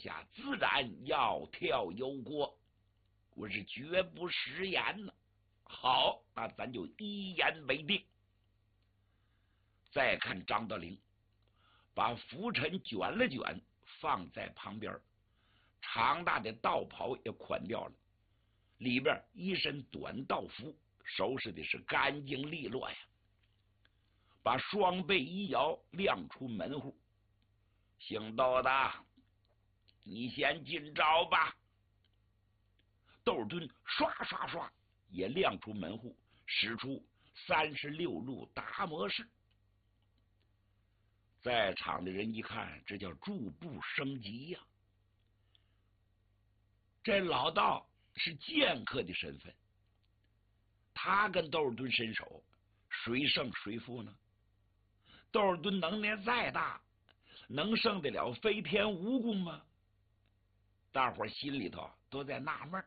下，自然窈窕忧国，我是绝不食言呢。好，那咱就一言为定。再看张德龄，把拂尘卷了卷，放在旁边，长大的道袍也宽掉了，里边一身短道服，收拾的是干净利落呀。把双背一摇，亮出门户。姓窦的，你先进招吧。窦敦刷刷刷也亮出门户，使出36路达摩式。在场的人一看，这叫逐步升级呀。这老道是剑客的身份，他跟窦敦伸手，谁胜谁负呢？窦敦能耐再大，能胜得了飞天蜈蚣吗？大伙心里头都在纳闷。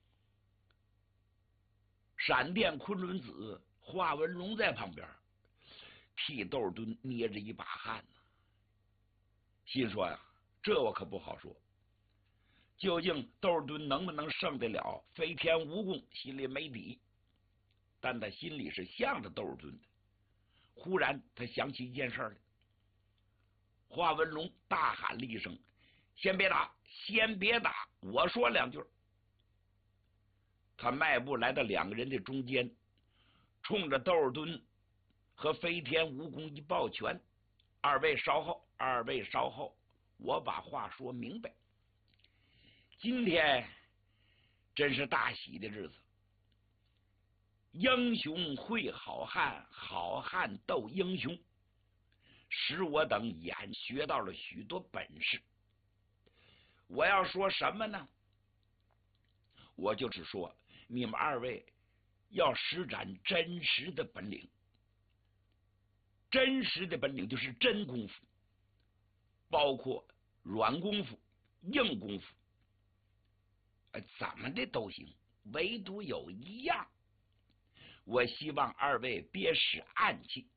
闪电昆仑子华文龙在旁边替窦敦捏着一把汗呢，心说呀，这我可不好说。究竟窦敦能不能胜得了飞天蜈蚣，心里没底，但他心里是向着窦敦的。忽然他想起一件事来，华文龙大喊了一声：“先别打，先别打，我说两句。”他迈步来到两个人的中间，冲着窦敦和飞天蜈蚣一抱拳：“二位稍后，二位稍后，我把话说明白。今天真是大喜的日子，英雄会好汉，好汉斗英雄，使我等眼学到了许多本事。我要说什么呢？我就只说你们二位要施展真实的本领。真实的本领就是真功夫，包括软功夫、硬功夫，怎么的都行，唯独有一样，我希望二位别使暗器。